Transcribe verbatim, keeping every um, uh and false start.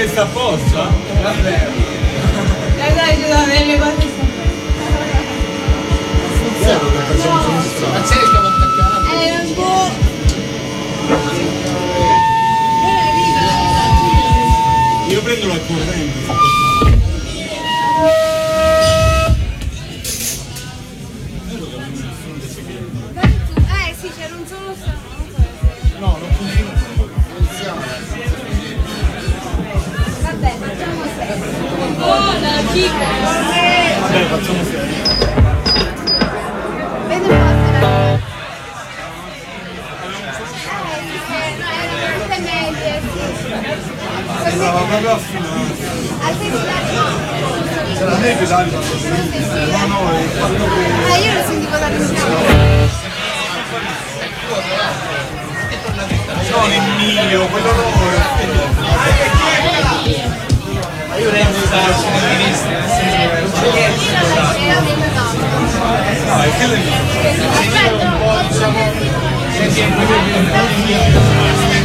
messa apposta? Davvero? Dai dai, ci sono delle cose. Zero che facciamo sinistra. Ma c'è che siamo attaccati? È un po'. Io prendo la corrente. Eh sì, c'era un solo strano. No, non funziona. Va bene, facciamo sei. Oh, la chica! Vabbè, facciamo sei. Vedi un po' se no, erano tutte medie, sì. Sembrava proprio affinato. Al pedale no. Se la neve dai, no, no, è il fatto che... Ah, io lo sentivo da vicino. Non il mio, quello no. Ma io rendo la sinistra, nel senso che non c'è niente. Era meglio no. No, è quello è... Aspetta, Senti, è quello che...